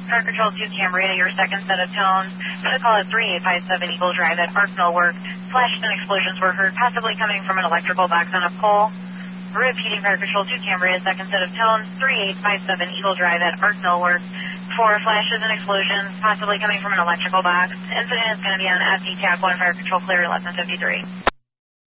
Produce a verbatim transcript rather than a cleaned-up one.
Fire Control two Cambria, your second set of tones. For the call at three eight five seven Eagle Drive at Arc Millwork. Flashes and explosions were heard, possibly coming from an electrical box on a pole. Repeating Fire Control two Cambria, second set of tones. three eight five seven Eagle Drive at Arc Millwork. Four flashes and explosions, possibly coming from an electrical box. Incident is going to be on F D T A C one, Fire Control clear, less than fifty-three.